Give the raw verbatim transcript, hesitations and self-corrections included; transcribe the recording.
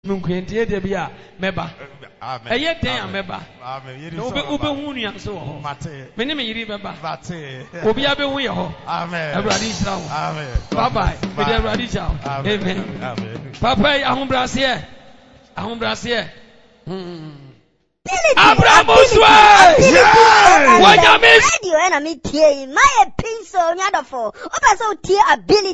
Munquentia de Bia, Meba. A yet day, Meba. Obe Hunian so. Many may read about Obia Beweo. Amen. Bye bye. Amen. Papa, Ahum Brassier. Ahum Brassier. Abramos way! What you miss? You enemy tear my pencil, not for. Opa so tear ability.